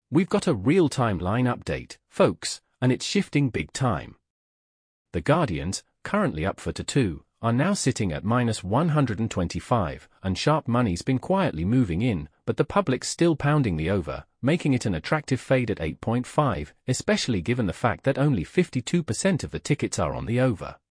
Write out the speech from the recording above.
We've got a real-time line update, folks, and it's shifting big time. The Guardians, currently up 4-2, are now sitting at -125, and sharp money's been quietly moving in, but the public's still pounding the over, making it an attractive fade at 8.5, especially given the fact that only 52% of the tickets are on the over.